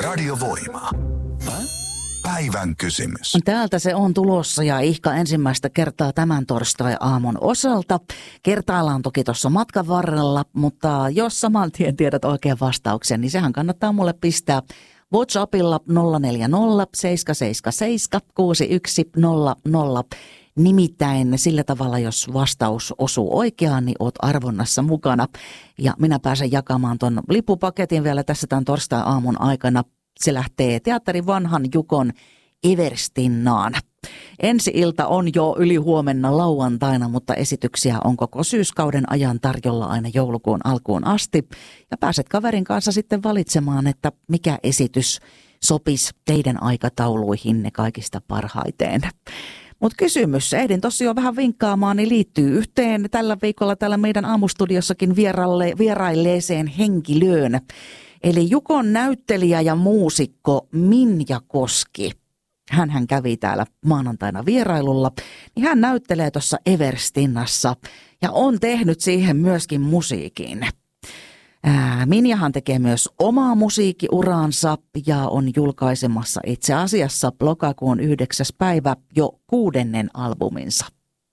Radiovoima. Päivän kysymys. Täältä se on tulossa ja ihka ensimmäistä kertaa tämän torstai-aamun osalta. Kertaillaan toki tuossa matkan varrella, mutta jos saman tien tiedät oikean vastauksen, niin sehän kannattaa mulle pistää WhatsAppilla 040 777 6100. Nimittäin sillä tavalla, jos vastaus osuu oikeaan, niin oot arvonnassa mukana. Ja minä pääsen jakamaan ton lippupaketin vielä tässä tämän torstai-aamun aikana. Se lähtee Teatterin Vanhan Jukon Everstinnaan. Ensi ilta on jo ylihuomenna lauantaina, mutta esityksiä on koko syyskauden ajan tarjolla aina joulukuun alkuun asti. Ja pääset kaverin kanssa sitten valitsemaan, että mikä esitys sopisi teidän aikatauluihinne kaikista parhaiten. Mutta kysymys, ehdin tosiaan jo vähän vinkkaamaan, niin liittyy yhteen tällä viikolla täällä meidän aamustudiossakin vierailleeseen henkilöön. Eli Jukon näyttelijä ja muusikko Minja Koski. Hänhän kävi täällä maanantaina vierailulla. Niin hän näyttelee tuossa Everstinnassa ja on tehnyt siihen myöskin musiikin. Minjahan tekee myös omaa musiikkiuraansa ja on julkaisemassa itse asiassa lokakuun 9. päivä jo 6. albuminsa.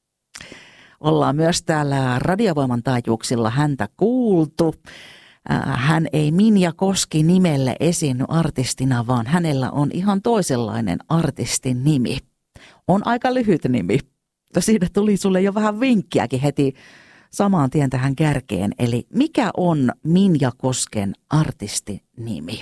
Ollaan myös täällä Radiovoiman taajuuksilla häntä kuultu. Hän ei Minja Koski nimelle esiinny artistina, vaan hänellä on ihan toisenlainen artistin nimi. On aika lyhyt nimi. Siinä tuli sulle jo vähän vinkkiäkin heti samaan tien tähän kärkeen. Eli mikä on Minja Kosken artistinimi?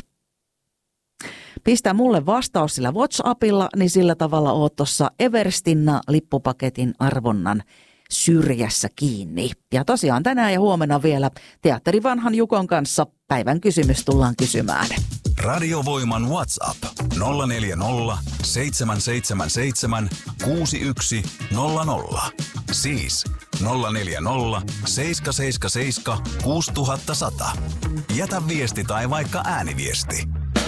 Pistä mulle vastaus sillä WhatsAppilla, niin sillä tavalla oot tuossa Everstinna-lippupaketin arvonnan syrjässä kiinni. Ja tosiaan tänään ja huomenna vielä Teatterin Vanhan Jukon kanssa päivän kysymys tullaan kysymään. Radiovoiman WhatsApp 040 777 6100. Siis 040 777 6100. Jätä viesti tai vaikka ääniviesti.